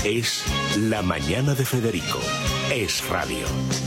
Es La Mañana de Federico. Es radio.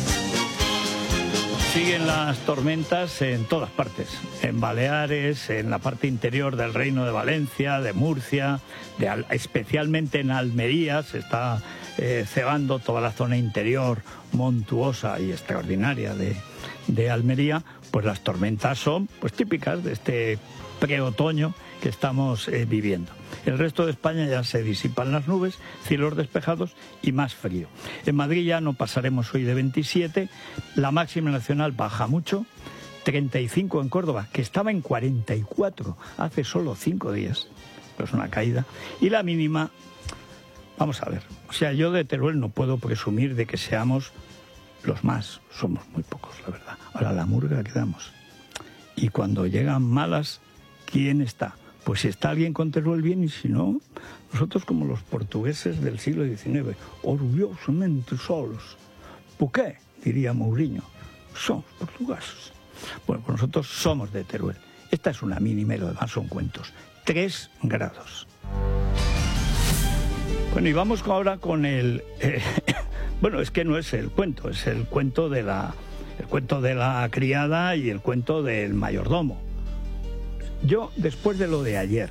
Siguen las tormentas en todas partes, en Baleares, en la parte interior del Reino de Valencia, de Murcia, especialmente en Almería se está cebando toda la zona interior montuosa y extraordinaria de Almería. Pues las tormentas son pues típicas de este preotoño que estamos viviendo. El resto de España ya se disipan las nubes, cielos despejados y más frío. En Madrid ya no pasaremos hoy de 27, la máxima nacional baja mucho, 35 en Córdoba, que estaba en 44 hace solo 5 días, pero es una caída, y la mínima, vamos a ver, o sea, yo de Teruel no puedo presumir de que seamos los más, somos muy pocos, la verdad. Ahora la murga que damos. Y cuando llegan malas, ¿quién está? Pues si está alguien con Teruel bien, y si no, nosotros como los portugueses del siglo XIX, orgullosamente solos. ¿Por qué? Diría Mourinho. Somos portugueses. Bueno, pues nosotros somos de Teruel. Esta es una mínima y lo demás son cuentos. 3 grados. Bueno, y vamos ahora con el... bueno, es que no es el cuento, es el cuento de la criada y el cuento del mayordomo. Yo, después de lo de ayer,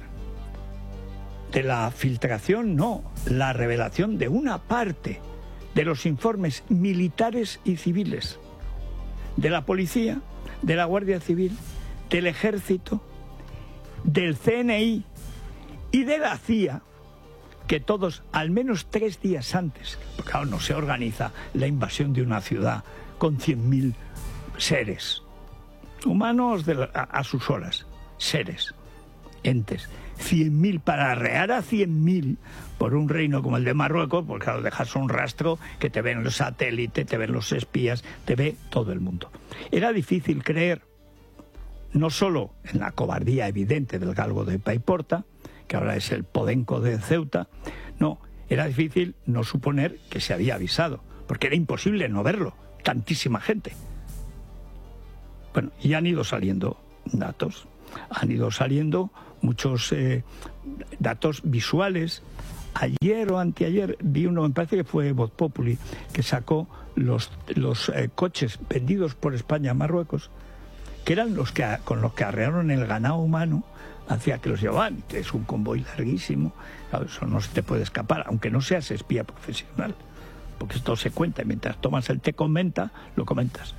de la filtración, no, la revelación de una parte de los informes militares y civiles, de la policía, de la Guardia Civil, del Ejército, del CNI y de la CIA, que todos, al menos 3 días antes, porque claro, no se organiza la invasión de una ciudad con 100.000 seres humanos a sus horas. Seres, entes, 100.000 para arrear a 100.000 por un reino como el de Marruecos, porque claro, dejas un rastro que te ven los satélites, te ven los espías, te ve todo el mundo. Era difícil creer, no solo en la cobardía evidente del galgo de Paiporta, que ahora es el Podenco de Ceuta, no, era difícil no suponer que se había avisado, porque era imposible no verlo, tantísima gente. Bueno, y han ido saliendo datos. Han ido saliendo muchos datos visuales. Ayer o anteayer vi uno, me parece que fue Voz Populi, que sacó los coches vendidos por España a Marruecos, que eran los que con los que arrearon el ganado humano hacia que los llevaban. Es un convoy larguísimo, claro, eso no se te puede escapar, aunque no seas espía profesional, porque esto se cuenta y mientras tomas el té con menta, lo comentas.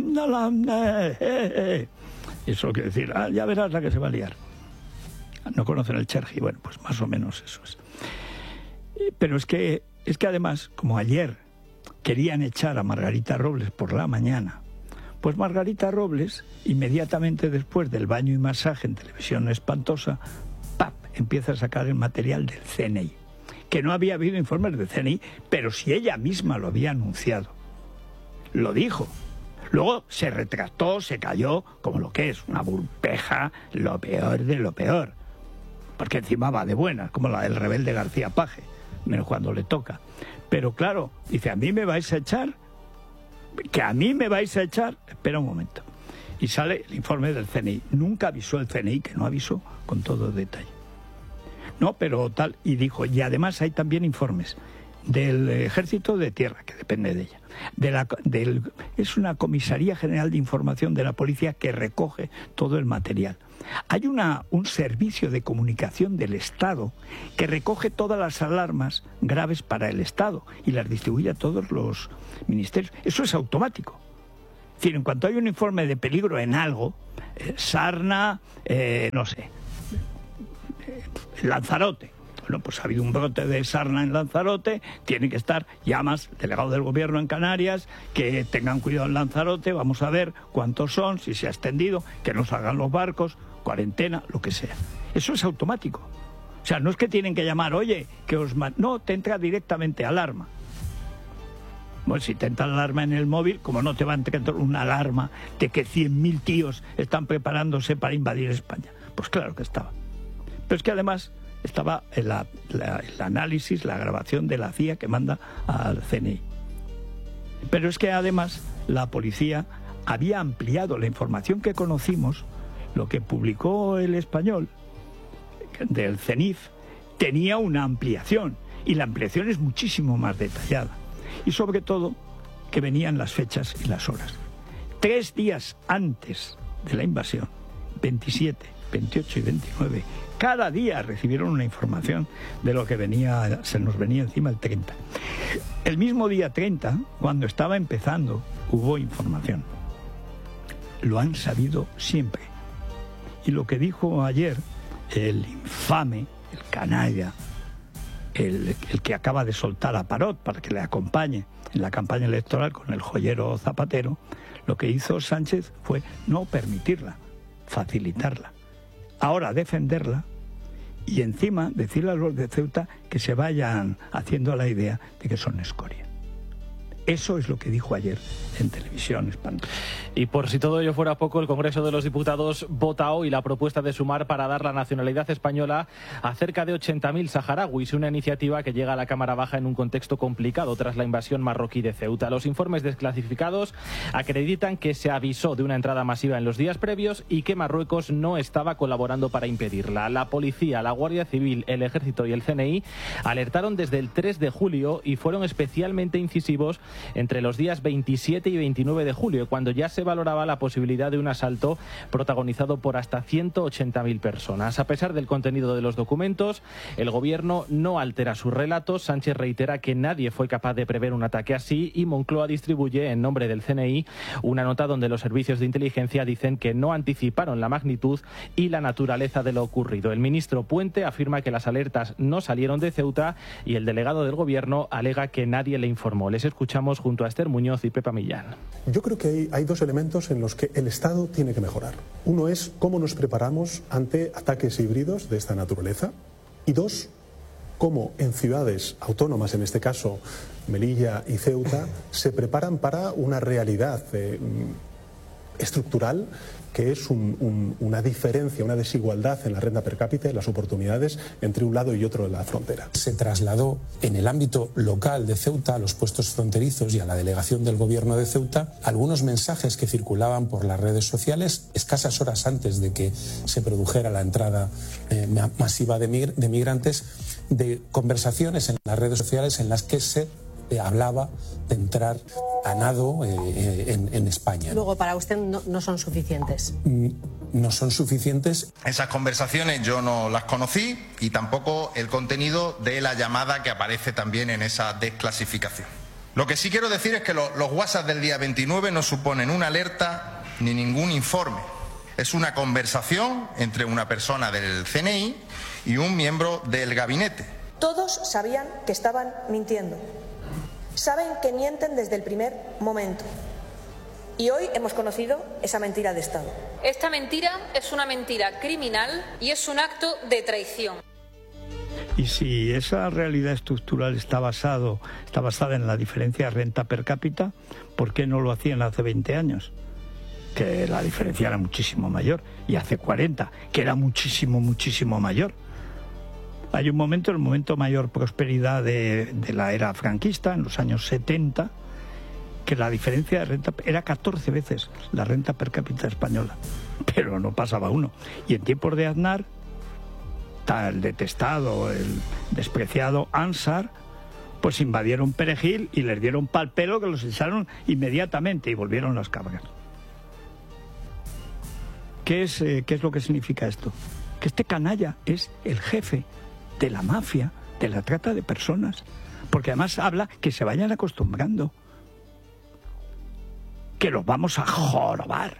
Eso quiere decir, ya verás la que se va a liar. No conocen el cherji, bueno, pues más o menos eso es. Pero es que además, como ayer querían echar a Margarita Robles por la mañana, pues Margarita Robles, inmediatamente después del baño y masaje en Televisión Espantosa, ¡pap!, empieza a sacar el material del CNI. Que no había habido informes del CNI, pero si ella misma lo había anunciado. Lo dijo. Luego se retractó, se cayó, como lo que es, una burpeja, lo peor de lo peor. Porque encima va de buena, como la del rebelde García Paje, menos cuando le toca. Pero claro, dice, ¿a mí me vais a echar? ¿Que a mí me vais a echar? Espera un momento. Y sale el informe del CNI. Nunca avisó el CNI, que no avisó con todo detalle. No, pero tal, y dijo, y además hay también informes del Ejército de Tierra, que depende de ella. Es una Comisaría General de Información de la Policía que recoge todo el material. Hay un servicio de comunicación del Estado que recoge todas las alarmas graves para el Estado y las distribuye a todos los ministerios. Eso es automático. Es decir, en cuanto hay un informe de peligro en algo, sarna, no sé, Lanzarote. Bueno, pues ha habido un brote de sarna en Lanzarote, tiene que estar, llamas, delegado del gobierno en Canarias, que tengan cuidado en Lanzarote, vamos a ver cuántos son, si se ha extendido, que no salgan los barcos, cuarentena, lo que sea. Eso es automático. O sea, no es que tienen que llamar, oye, que os... No, te entra directamente alarma. Bueno, si te entra alarma en el móvil, como no te va a entrar una alarma de que 100.000 tíos están preparándose para invadir España. Pues claro que estaba. Pero es que además estaba el análisis, la grabación de la CIA que manda al CNI. Pero es que además la policía había ampliado la información que conocimos, lo que publicó El Español del CENIF, tenía una ampliación Y la ampliación es muchísimo más detallada. Y sobre todo, que venían las fechas y las horas. 3 días antes de la invasión, 27, 28 y 29, cada día recibieron una información de lo que se nos venía encima el 30. El mismo día 30, cuando estaba empezando, hubo información. Lo han sabido siempre. Y lo que dijo ayer el infame, el canalla, el que acaba de soltar a Parot para que le acompañe en la campaña electoral con el joyero Zapatero, lo que hizo Sánchez fue no permitirla, facilitarla. Ahora defenderla y encima decirle a los de Ceuta que se vayan haciendo la idea de que son escoria. Eso es lo que dijo ayer en televisión española. Y por si todo ello fuera poco, el Congreso de los Diputados vota hoy la propuesta de Sumar para dar la nacionalidad española a cerca de 80.000 saharauis, una iniciativa que llega a la Cámara Baja en un contexto complicado tras la invasión marroquí de Ceuta. Los informes desclasificados acreditan que se avisó de una entrada masiva en los días previos y que Marruecos no estaba colaborando para impedirla. La policía, la Guardia Civil, el Ejército y el CNI alertaron desde el 3 de julio y fueron especialmente incisivos entre los días 27 y 29 de julio, cuando ya se valoraba la posibilidad de un asalto protagonizado por hasta 180.000 personas. A pesar del contenido de los documentos, el gobierno no altera sus relatos. Sánchez reitera que nadie fue capaz de prever un ataque así y Moncloa distribuye, en nombre del CNI, una nota donde los servicios de inteligencia dicen que no anticiparon la magnitud y la naturaleza de lo ocurrido. El ministro Puente afirma que las alertas no salieron de Ceuta y el delegado del gobierno alega que nadie le informó. Les escuchamos junto a Esther Muñoz y Pepa Millán. Yo creo que hay 2 elementos en los que el Estado tiene que mejorar. Uno es cómo nos preparamos ante ataques híbridos de esta naturaleza y 2, cómo en ciudades autónomas, en este caso Melilla y Ceuta, se preparan para una realidad estructural que es una diferencia, una desigualdad en la renta per cápita y las oportunidades entre un lado y otro de la frontera. Se trasladó en el ámbito local de Ceuta, a los puestos fronterizos y a la delegación del gobierno de Ceuta, algunos mensajes que circulaban por las redes sociales escasas horas antes de que se produjera la entrada masiva de migrantes, de conversaciones en las redes sociales en las que se hablaba de entrar a nado en España. Luego, para usted no son suficientes. No son suficientes. Esas conversaciones yo no las conocí y tampoco el contenido de la llamada que aparece también en esa desclasificación. Lo que sí quiero decir es que los WhatsApp del día 29 no suponen una alerta ni ningún informe. Es una conversación entre una persona del CNI y un miembro del gabinete. Todos sabían que estaban mintiendo. Saben que mienten desde el primer momento. Y hoy hemos conocido esa mentira de Estado. Esta mentira es una mentira criminal y es un acto de traición. Y si esa realidad estructural está basada en la diferencia de renta per cápita, ¿por qué no lo hacían hace 20 años? Que la diferencia era muchísimo mayor. Y hace 40, que era muchísimo, muchísimo mayor. Hay un momento, el momento mayor prosperidad de la era franquista, en los años 70, que la diferencia de renta era 14 veces la renta per cápita española, pero no pasaba uno. Y en tiempos de Aznar, el detestado, el despreciado Ansar, pues invadieron Perejil y les dieron pal pelo que los echaron inmediatamente y volvieron las cargas. ¿Qué es lo que significa esto? Que este canalla es el jefe de la mafia, de la trata de personas, porque además habla que se vayan acostumbrando, que los vamos a jorobar.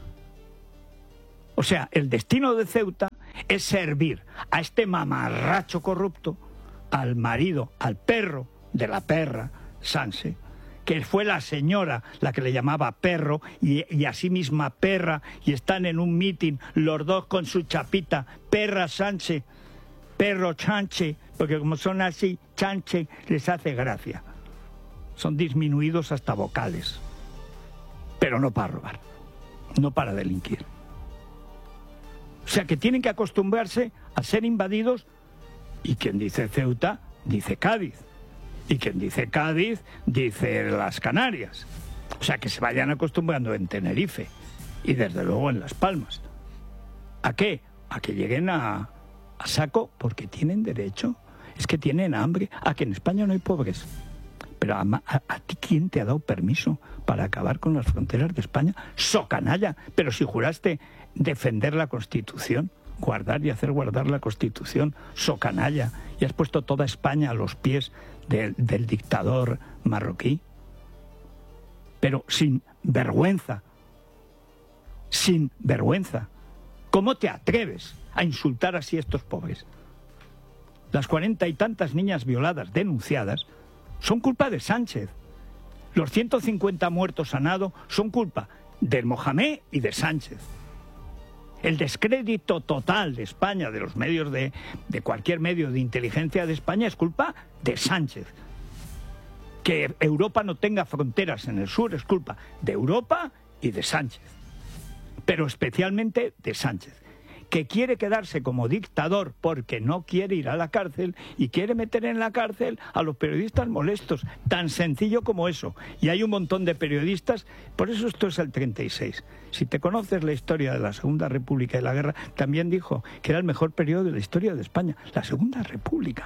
O sea, el destino de Ceuta es servir a este mamarracho corrupto, al marido, al perro de la perra, Sánchez, que fue la señora la que le llamaba perro y a sí misma perra, y están en un mitin los dos con su chapita, perra Sánchez, perro Chanche, porque como son así, Chanche les hace gracia. Son disminuidos hasta vocales, pero no para robar, no para delinquir. O sea que tienen que acostumbrarse a ser invadidos, y quien dice Ceuta, dice Cádiz, y quien dice Cádiz, dice las Canarias. O sea que se vayan acostumbrando en Tenerife y desde luego en Las Palmas. ¿A qué? A que lleguen a saco, porque tienen derecho. es que tienen hambre. Que en España no hay pobres. Pero ¿a ti quién te ha dado permiso para acabar con las fronteras de España? ¡Socanalla! Pero si juraste defender la Constitución, guardar y hacer guardar la Constitución, socanalla, y has puesto toda España a los pies del dictador marroquí. Pero sin vergüenza. Sin vergüenza. ¿Cómo te atreves a insultar así a estos pobres? Las 40 y tantas niñas violadas denunciadas son culpa de Sánchez. Los 150 muertos a nado son culpa del Mohamed y de Sánchez. El descrédito total de España, de los medios de cualquier medio de inteligencia de España, es culpa de Sánchez. Que Europa no tenga fronteras en el sur es culpa de Europa y de Sánchez. Pero especialmente de Sánchez, que quiere quedarse como dictador porque no quiere ir a la cárcel y quiere meter en la cárcel a los periodistas molestos, tan sencillo como eso. Y hay un montón de periodistas, por eso esto es el 36. Si te conoces la historia de la Segunda República y la guerra, también dijo que era el mejor periodo de la historia de España, la Segunda República,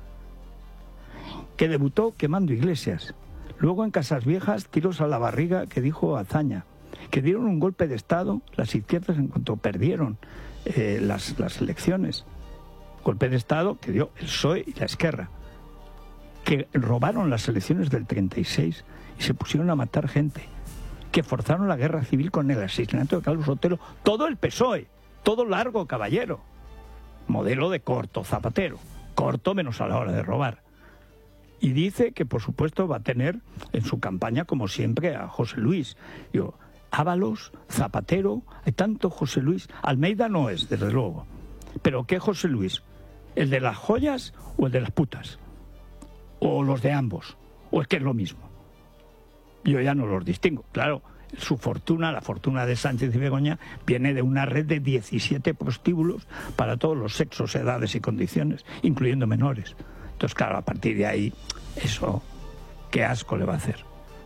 que debutó quemando iglesias. Luego en Casas Viejas, tiros a la barriga, que dijo Azaña, que dieron un golpe de Estado las izquierdas en cuanto perdieron las elecciones. Golpe de Estado que dio el PSOE y la Esquerra, que robaron las elecciones del 36 y se pusieron a matar gente, que forzaron la guerra civil con el asesinato de Carlos Sotelo, todo el PSOE, todo largo caballero, modelo de corto Zapatero, corto menos a la hora de robar. Y dice que por supuesto va a tener en su campaña como siempre a José Luis. Digo, Ábalos, Zapatero, hay tanto José Luis. Almeida no es, desde luego. ¿Pero qué José Luis? ¿El de las joyas o el de las putas? ¿O los de ambos? ¿O es que es lo mismo? Yo ya no los distingo. Claro, su fortuna, la fortuna de Sánchez y Begoña, viene de una red de 17 prostíbulos para todos los sexos, edades y condiciones, incluyendo menores. Entonces, claro, a partir de ahí, eso, qué asco le va a hacer.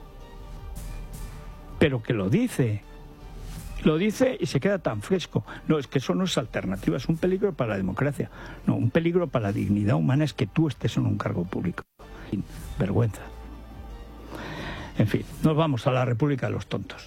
Pero que lo dice y se queda tan fresco. No, es que eso no es alternativa, es un peligro para la democracia. No, un peligro para la dignidad humana es que tú estés en un cargo público. Sin vergüenza. En fin, nos vamos a la República de los Tontos.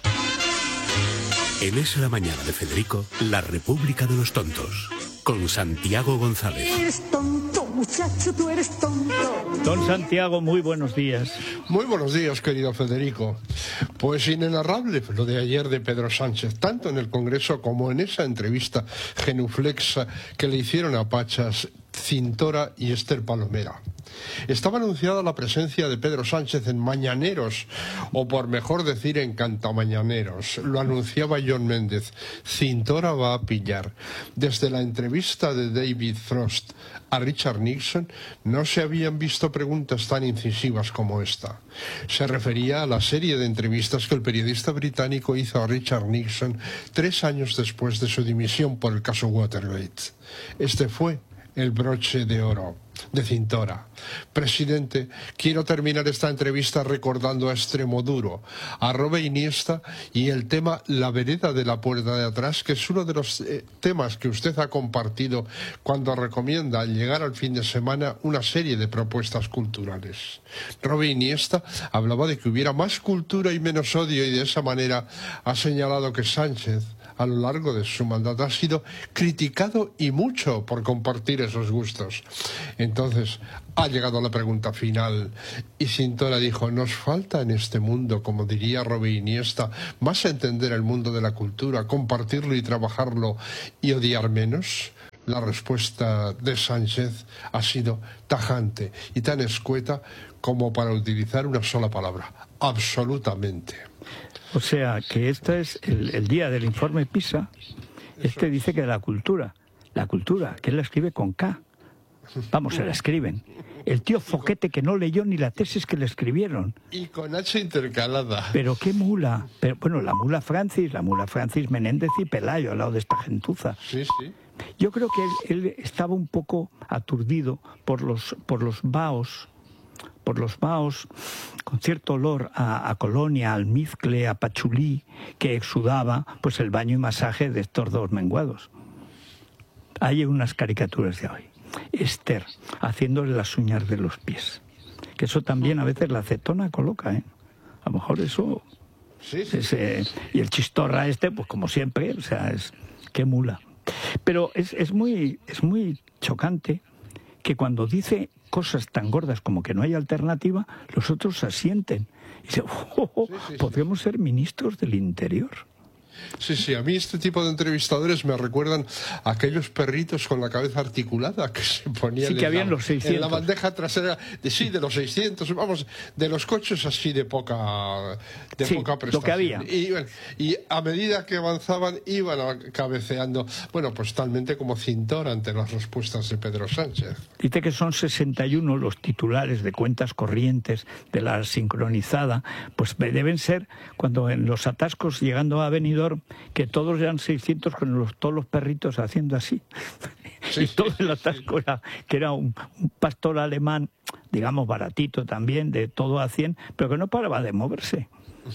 En Es la Mañana de Federico, la República de los Tontos, con Santiago González. Eres tonto, muchacho, tú eres tonto. Don Santiago, muy buenos días. Muy buenos días, querido Federico. Pues inenarrable lo de ayer de Pedro Sánchez, tanto en el Congreso como en esa entrevista genuflexa que le hicieron a Pachas, Cintora y Esther Palomera. Estaba anunciada la presencia de Pedro Sánchez en Mañaneros, o por mejor decir en Cantamañaneros. Lo anunciaba John Méndez. Cintora va a pillar. Desde la entrevista de David Frost a Richard Nixon no se habían visto preguntas tan incisivas como esta. Se refería a la serie de entrevistas que el periodista británico hizo a Richard Nixon 3 años después de su dimisión por el caso Watergate. Este fue el broche de oro de Cintora. Presidente, quiero terminar esta entrevista recordando a Extremoduro, a Robe Iniesta y el tema La vereda de la puerta de atrás, que es uno de los temas que usted ha compartido cuando recomienda al llegar al fin de semana una serie de propuestas culturales. Robe Iniesta hablaba de que hubiera más cultura y menos odio, y de esa manera ha señalado que Sánchez a lo largo de su mandato ha sido criticado y mucho por compartir esos gustos. Entonces ha llegado la pregunta final y Cintora dijo: ¿nos falta en este mundo, como diría Robe Iniesta, más entender el mundo de la cultura, compartirlo y trabajarlo y odiar menos? La respuesta de Sánchez ha sido tajante y tan escueta como para utilizar una sola palabra: absolutamente. O sea, que este es el día del informe PISA. Este dice que la cultura, que él la escribe con K. Vamos, se la escriben. El tío Zoquete, que no leyó ni la tesis que le escribieron. Y con H intercalada. Pero qué mula. Pero, bueno, la mula Francis Menéndez y Pelayo al lado de esta gentuza. Sí, sí. Yo creo que él estaba un poco aturdido por los vaos, con cierto olor a colonia, a almizcle, a pachulí, que exudaba pues el baño y masaje de estos dos menguados. Hay unas caricaturas de hoy. Esther, haciéndole las uñas de los pies. Que eso también a veces la acetona coloca, ¿eh? A lo mejor eso... Sí. Y el chistorra pues como siempre, o sea, qué mula. Pero es muy chocante que cuando dice cosas tan gordas como que no hay alternativa, los otros asienten. Y dicen, podríamos ser ministros del Interior. Sí, a mí este tipo de entrevistadores me recuerdan a aquellos perritos con la cabeza articulada que se ponían en la bandeja trasera, de los 600, vamos, de los coches así de poca prestación. Lo que había. Y a medida que avanzaban iban cabeceando, bueno, pues talmente como Cintor ante las respuestas de Pedro Sánchez. Dice que son 61 los titulares de cuentas corrientes de la sincronizada, pues deben ser cuando en los atascos llegando a Benidorm, que todos eran 600 con todos los perritos haciendo así. Y todo el atasco que era un pastor alemán, digamos baratito también, de todo a 100, pero que no paraba de moverse.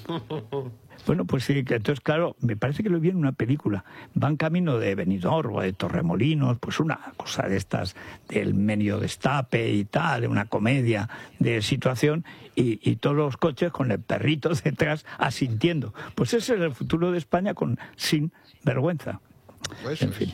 Bueno, pues sí, que entonces claro, me parece que lo vi en una película. Van camino de Benidorm o de Torremolinos, pues una cosa de estas, del medio destape y tal, de una comedia de situación, y todos los coches con el perrito detrás asintiendo. Pues ese es el futuro de España sin vergüenza. En fin.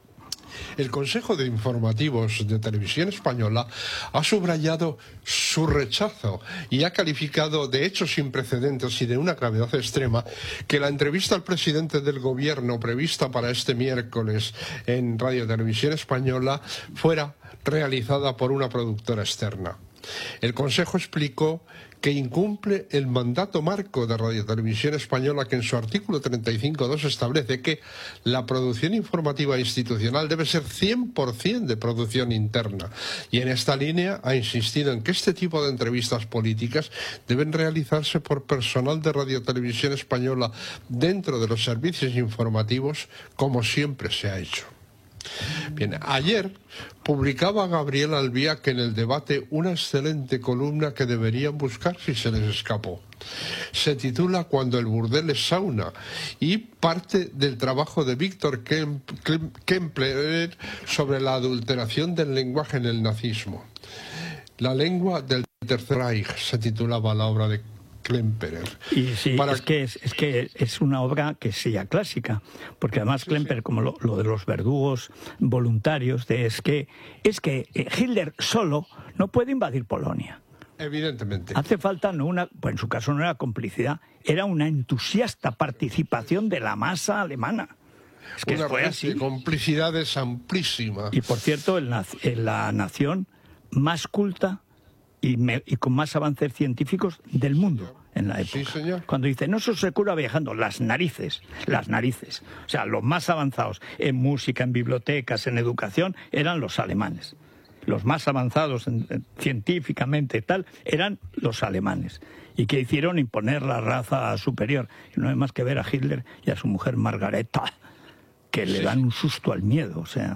El Consejo de Informativos de Televisión Española ha subrayado su rechazo y ha calificado de hecho sin precedentes y de una gravedad extrema que la entrevista al presidente del Gobierno prevista para este miércoles en Radio Televisión Española fuera realizada por una productora externa. El Consejo explicó que incumple el mandato marco de Radio Televisión Española, que en su artículo 35.2 establece que la producción informativa institucional debe ser 100% de producción interna. Y en esta línea ha insistido en que este tipo de entrevistas políticas deben realizarse por personal de Radio Televisión Española dentro de los servicios informativos, como siempre se ha hecho. Bien, ayer publicaba Gabriel Albiac en El Debate una excelente columna que deberían buscar si se les escapó. Se titula Cuando el burdel es sauna y parte del trabajo de Víctor Kempler sobre la adulteración del lenguaje en el nazismo. La lengua del Tercer Reich se titulaba la obra de Klemperer. Y sí, es que es una obra que sea clásica, porque además Klemperer, como lo de los verdugos voluntarios, es que Hitler solo no puede invadir Polonia. Evidentemente. Hace falta pues en su caso no era complicidad, era una entusiasta participación de la masa alemana. Es que una fue red así. de complicidades amplísima. Y por cierto, la nación más culta y con más avances científicos del mundo en la época. Sí, señor. Cuando dice, no se cura viajando, las narices. O sea, los más avanzados en música, en bibliotecas, en educación, eran los alemanes. Los más avanzados científicamente y tal, eran los alemanes. Y que hicieron imponer la raza superior. Y no hay más que ver a Hitler y a su mujer Margareta, que le dan un susto al miedo, o sea...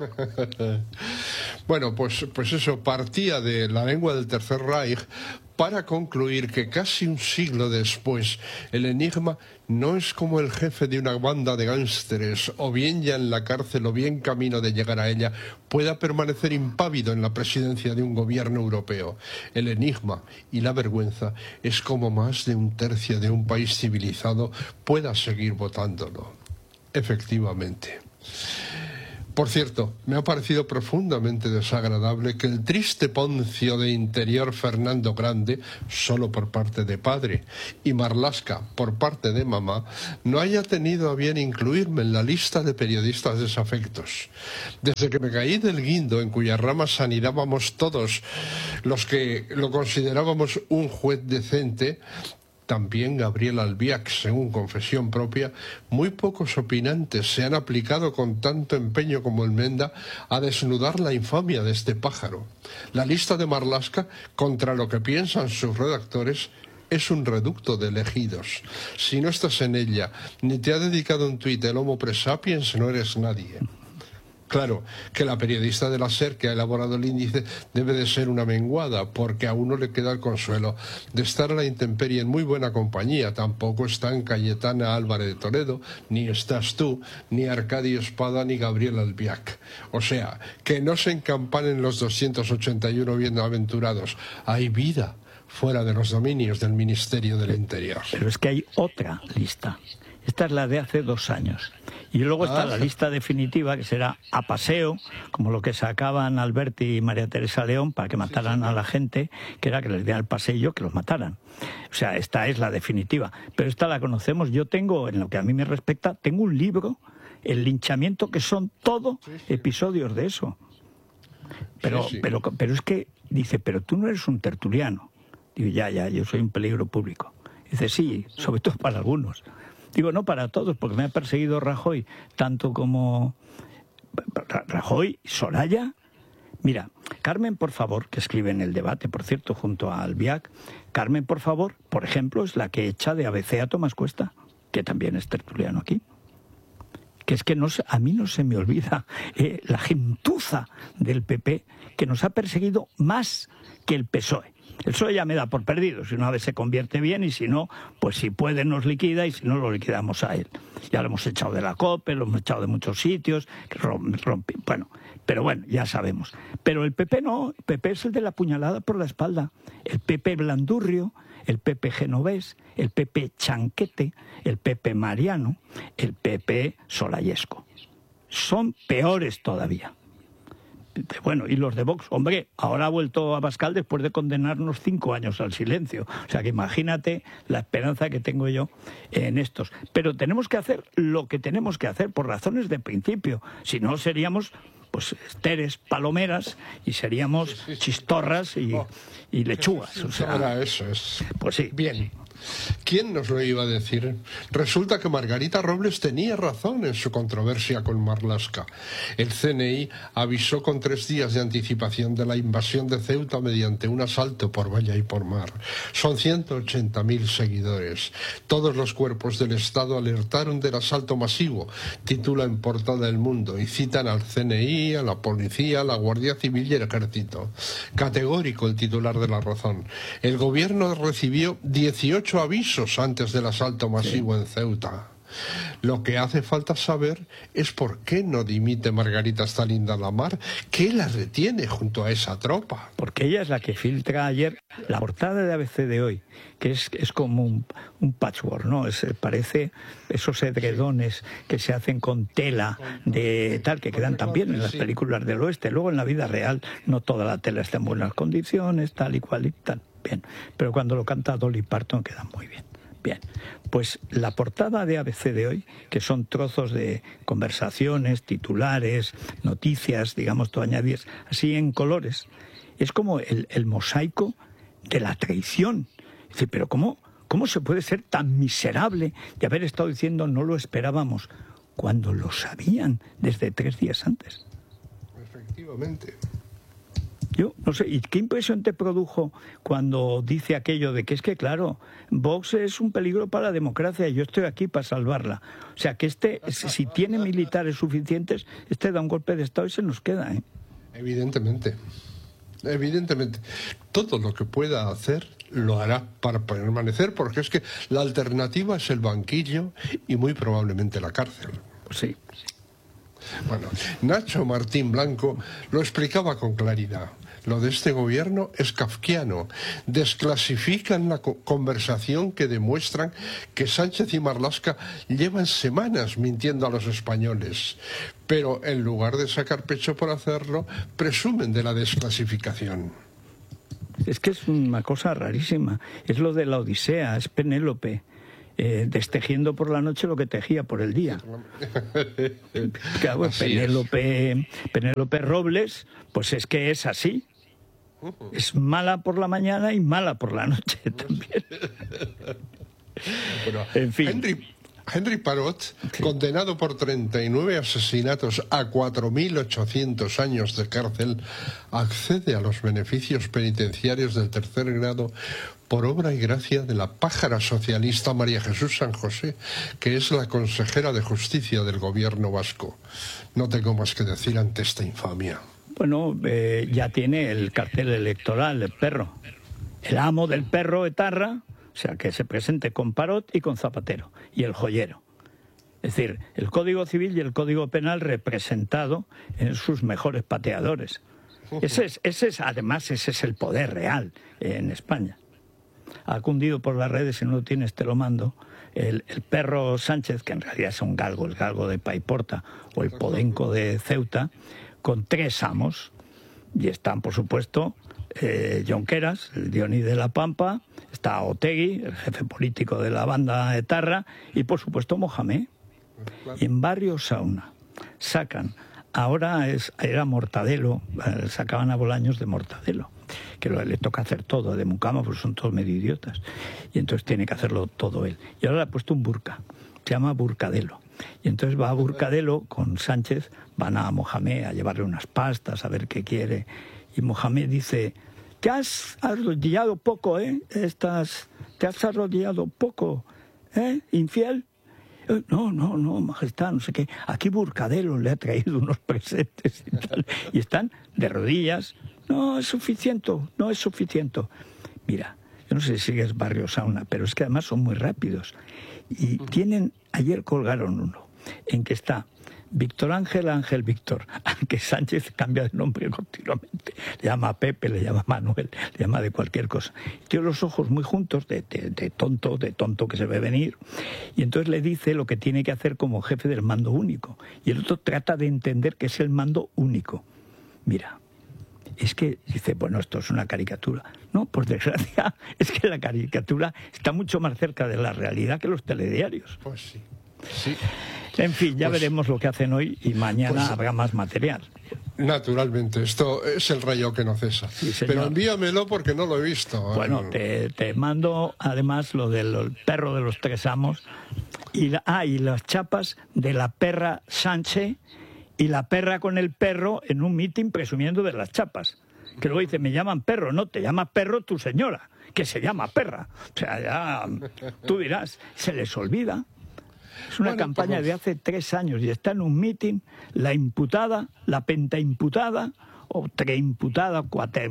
Bueno, pues eso partía de la lengua del Tercer Reich para concluir que casi un siglo después el enigma no es como el jefe de una banda de gángsteres, o bien ya en la cárcel o bien camino de llegar a ella, pueda permanecer impávido en la presidencia de un gobierno europeo. El enigma y la vergüenza es como más de un tercio de un país civilizado pueda seguir votándolo. Efectivamente. Por cierto, me ha parecido profundamente desagradable que el triste Poncio de Interior Fernando Grande, solo por parte de padre, y Marlaska por parte de mamá, no haya tenido a bien incluirme en la lista de periodistas desafectos. Desde que me caí del guindo en cuya ramas anidábamos todos los que lo considerábamos un juez decente, también Gabriel Albiac, según confesión propia, muy pocos opinantes se han aplicado con tanto empeño como Almenda a desnudar la infamia de este pájaro. La lista de Marlaska, contra lo que piensan sus redactores, es un reducto de elegidos. Si no estás en ella, ni te ha dedicado un tuit el Homo Presapiens, no eres nadie. Claro, que la periodista de la SER que ha elaborado el índice debe de ser una menguada, porque a uno le queda el consuelo de estar a la intemperie en muy buena compañía. Tampoco están Cayetana Álvarez de Toledo, ni estás tú, ni Arcadio Espada, ni Gabriel Albiac. O sea, que no se encampanen los 281 bienaventurados. Hay vida fuera de los dominios del Ministerio del Interior. Pero es que hay otra lista. Esta es la de hace 2 años. Y luego está la lista definitiva, que será a paseo, como lo que sacaban Alberti y María Teresa León para que mataran a la gente, que era que les dieran el pasillo, que los mataran. O sea, esta es la definitiva. Pero esta la conocemos. Yo tengo, en lo que a mí me respecta, tengo un libro, El linchamiento, que son todo episodios de eso. Pero es que, dice, pero tú no eres un tertuliano. Digo, ya, yo soy un peligro público. Dice, sí, sobre todo para algunos. Digo, no para todos, porque me ha perseguido Rajoy, tanto como Rajoy, Soraya. Mira, Carmen, por favor, que escribe en El Debate, por cierto, junto a Albiac, Carmen, por favor, por ejemplo, es la que echa de ABC a Tomás Cuesta, que también es tertuliano aquí. Que es que a mí no se me olvida la gentuza del PP, que nos ha perseguido más que el PSOE. El PSOE ya me da por perdido, si una vez se convierte bien y si no, pues si puede nos liquida y si no lo liquidamos a él. Ya lo hemos echado de la COPE, lo hemos echado de muchos sitios, pero bueno, ya sabemos. Pero el PP no, el PP es el de la puñalada por la espalda. El PP Blandurrio, el PP Genovés, el PP Chanquete, el PP Mariano, el PP Solayesco. Son peores todavía. Bueno, y los de Vox, hombre, ahora ha vuelto Abascal después de condenarnos 5 años al silencio. O sea que imagínate la esperanza que tengo yo en estos. Pero tenemos que hacer lo que tenemos que hacer por razones de principio. Si no, seríamos pues esteres, palomeras, y seríamos chistorras y lechugas. O sea, ahora eso es. Pues sí. Bien. ¿Quién nos lo iba a decir? Resulta que Margarita Robles tenía razón en su controversia con Marlaska. El CNI avisó con 3 días de anticipación de la invasión de Ceuta mediante un asalto por valla y por mar. Son 180.000 seguidores. Todos los cuerpos del Estado alertaron del asalto masivo, titula en portada El Mundo, y citan al CNI, a la policía, a la Guardia Civil y el Ejército. Categórico el titular de La Razón. El gobierno recibió 18 avisos antes del asalto masivo en Ceuta. Lo que hace falta saber es por qué no dimite Margarita Stalinda Lamar, qué la retiene junto a esa tropa. Porque ella es la que filtra ayer la portada de ABC de hoy, que es como un patchwork, ¿no? Parece esos edredones que se hacen con tela de tal, que quedan también en las películas del oeste. Luego en la vida real no toda la tela está en buenas condiciones, tal y cual y tal. Bien, pero cuando lo canta Dolly Parton queda muy bien. Bien, pues la portada de ABC de hoy, que son trozos de conversaciones, titulares, noticias, digamos, todo añadidas, así en colores, es como el mosaico de la traición. Dice, pero ¿cómo se puede ser tan miserable de haber estado diciendo no lo esperábamos, cuando lo sabían desde 3 días antes? Efectivamente. Yo no sé, ¿y qué impresión te produjo cuando dice aquello de que es que, claro, Vox es un peligro para la democracia y yo estoy aquí para salvarla? O sea, que si tiene militares suficientes, da un golpe de Estado y se nos queda, ¿eh? Evidentemente. Todo lo que pueda hacer lo hará para permanecer, porque es que la alternativa es el banquillo y muy probablemente la cárcel. Pues sí. Bueno, Nacho Martín Blanco lo explicaba con claridad. Lo de este gobierno es kafkiano. Desclasifican la conversación que demuestran que Sánchez y Marlaska llevan semanas mintiendo a los españoles. Pero en lugar de sacar pecho por hacerlo, presumen de la desclasificación. Es que es una cosa rarísima. Es lo de la Odisea, es Penélope. Destejiendo por la noche lo que tejía por el día. Claro, Penélope Robles, pues es que es así. Es mala por la mañana y mala por la noche también. Bueno, en fin. Henry, Henry Parot, condenado por 39 asesinatos a 4.800 años de cárcel, accede a los beneficios penitenciarios del tercer grado por obra y gracia de la pájara socialista María Jesús San José, que es la consejera de Justicia del gobierno vasco. No tengo más que decir ante esta infamia. Bueno, ya tiene el cartel electoral del perro. El amo del perro etarra, o sea, que se presente con Parot y con Zapatero, y el joyero. Es decir, el Código Civil y el Código Penal representado en sus mejores pateadores. Además, ese es el poder real en España. Ha cundido por las redes, si no lo tienes te lo mando, el perro Sánchez, que en realidad es un galgo, el galgo de Paiporta o el podenco de Ceuta, con 3 amos. Y están, por supuesto, Jonqueras, el Dionis de la Pampa, está Otegui, el jefe político de la banda etarra, y por supuesto Mohamed. Y en Barrio Sauna sacan, era Mortadelo, sacaban a Bolaños de Mortadelo, que le toca hacer todo, de mucama, pues son todos medio idiotas, y entonces tiene que hacerlo todo él. Y ahora le ha puesto un burka, se llama Burcadelo. Y entonces va a Burcadelo con Sánchez, van a Mohamed a llevarle unas pastas, a ver qué quiere. Y Mohamed dice: te has arrodillado poco, te has arrodillado poco, infiel. No, majestad, no sé qué. Aquí Burcadelo le ha traído unos presentes y tal. Y están de rodillas. No es suficiente. Mira, yo no sé si sigues Barrio Sauna, pero es que además son muy rápidos. Y ayer colgaron uno, en que está Víctor Ángel Víctor, aunque Sánchez cambia de nombre continuamente. Le llama Pepe, le llama Manuel, le llama de cualquier cosa. Tiene los ojos muy juntos, de tonto que se ve venir. Y entonces le dice lo que tiene que hacer como jefe del mando único. Y el otro trata de entender que es el mando único. Mira, es que dice, bueno, esto es una caricatura. No, por desgracia, es que la caricatura está mucho más cerca de la realidad que los telediarios. Pues sí. Sí. En fin, ya veremos lo que hacen hoy y mañana habrá más material. Naturalmente, esto es el rayo que no cesa. Sí, pero envíamelo porque no lo he visto. Bueno, te mando además lo del perro de los 3 amos y las chapas de la perra Sánchez y la perra con el perro en un mitin presumiendo de las chapas. Que luego dice, me llaman perro. No, te llama perro tu señora, que se llama perra. O sea, ya tú dirás, se les olvida. Es una campaña de hace 3 años y está en un mitin la imputada, la pentaimputada, o treimputada,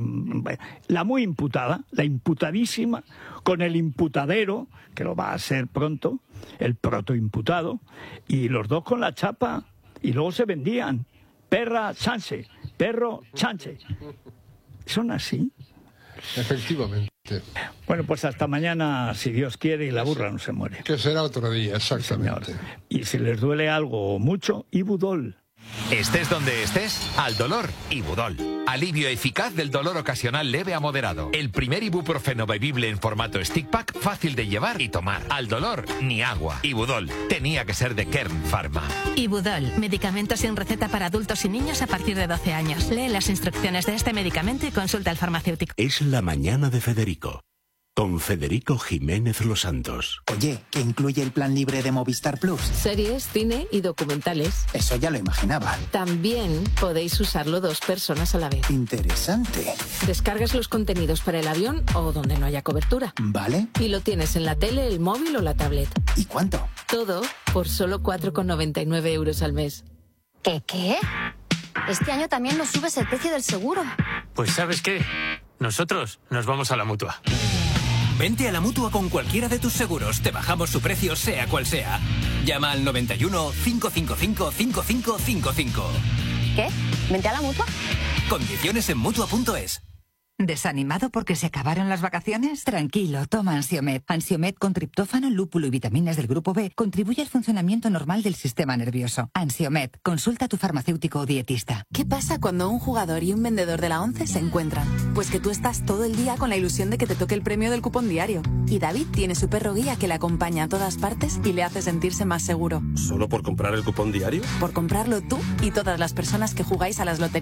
la muy imputada, la imputadísima, con el imputadero, que lo va a ser pronto, el protoimputado, y los dos con la chapa, y luego se vendían, perra Sánchez, perro Sánchez. ¿Son así? Efectivamente. Bueno, pues hasta mañana, si Dios quiere, y la burra no se muere. Que será otro día, exactamente. Señor. Y si les duele algo mucho, Ibudol. Estés donde estés, al dolor, Ibudol. Alivio eficaz del dolor ocasional leve a moderado. El primer ibuprofeno bebible en formato stick pack, fácil de llevar y tomar. Al dolor, ni agua. Ibudol. Tenía que ser de Kern Pharma. Ibudol. Medicamento sin receta para adultos y niños a partir de 12 años. Lee las instrucciones de este medicamento y consulta al farmacéutico. Es la mañana de Federico. Con Federico Jiménez Los Santos. Oye, ¿qué incluye el plan libre de Movistar Plus? Series, cine y documentales. Eso ya lo imaginaba. También podéis usarlo 2 personas a la vez. Interesante. Descargas los contenidos para el avión o donde no haya cobertura. Vale. Y lo tienes en la tele, el móvil o la tablet. ¿Y cuánto? Todo por solo 4,99 euros al mes. ¿Qué? Este año también nos subes el precio del seguro. Pues ¿sabes qué? Nosotros nos vamos a la Mutua. Vente a la Mutua con cualquiera de tus seguros. Te bajamos su precio, sea cual sea. Llama al 91 555 5555. ¿Qué? ¿Vente a la Mutua? Condiciones en Mutua.es. ¿Desanimado porque se acabaron las vacaciones? Tranquilo, toma Ansiomed. Ansiomed con triptófano, lúpulo y vitaminas del grupo B contribuye al funcionamiento normal del sistema nervioso. Ansiomed, consulta a tu farmacéutico o dietista. ¿Qué pasa cuando un jugador y un vendedor de la 11 se encuentran? Pues que tú estás todo el día con la ilusión de que te toque el premio del cupón diario. Y David tiene su perro guía que le acompaña a todas partes y le hace sentirse más seguro. ¿Solo por comprar el cupón diario? Por comprarlo tú y todas las personas que jugáis a las loterías